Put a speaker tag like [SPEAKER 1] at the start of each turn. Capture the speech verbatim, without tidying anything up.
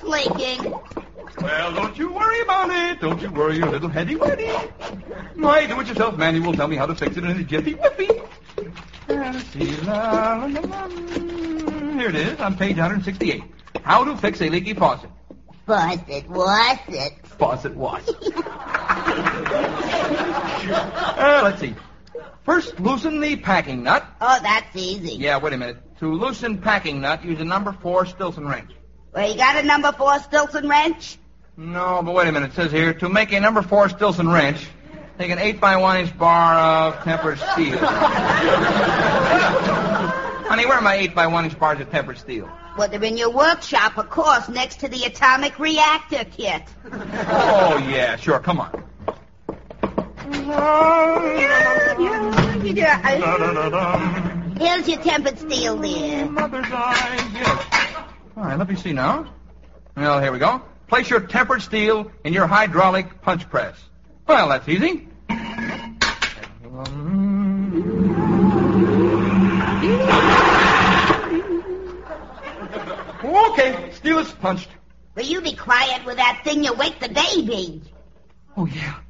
[SPEAKER 1] leaking.
[SPEAKER 2] Well, don't you worry about it. Don't you worry your little heady weddy. My do-it-yourself manual will tell me how to fix it in a jiffy whiffy. Uh, let's see. La, la, la, la. Here it is on page one sixty-eight. How to fix a leaky faucet.
[SPEAKER 1] Faucet, wasset.
[SPEAKER 2] Faucet was. uh, let's see. First, loosen the packing nut.
[SPEAKER 1] Oh, that's easy.
[SPEAKER 2] Yeah, wait a minute. To loosen packing nut, use a number four Stilson wrench.
[SPEAKER 1] Well, you got a number four Stilson wrench?
[SPEAKER 2] No, but wait a minute. It says here, to make a number four Stilson wrench, take an eight by one inch bar of tempered steel. Honey, where are my eight by one inch bars of tempered steel?
[SPEAKER 1] Well, they're in your workshop, of course, next to the atomic reactor kit.
[SPEAKER 2] Oh, yeah, sure. Come on.
[SPEAKER 1] Here's your tempered steel there.
[SPEAKER 2] Mother's eyes, yes. All right, let me see now. Well, here we go. Place your tempered steel in your hydraulic punch press. Well, that's easy. Okay, steel is punched.
[SPEAKER 1] Will you be quiet with that thing? You'll wake the baby.
[SPEAKER 2] Oh, yeah.